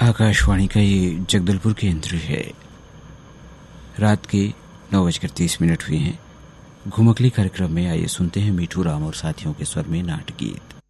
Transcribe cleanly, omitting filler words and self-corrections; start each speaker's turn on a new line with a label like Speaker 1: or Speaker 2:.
Speaker 1: आकाशवाणी का ये जगदलपुर केंद्र है। रात के 9:30 हुए हैं। घुमकली कार्यक्रम में आइए सुनते हैं मीठू राम और साथियों के स्वर में नाटगीत।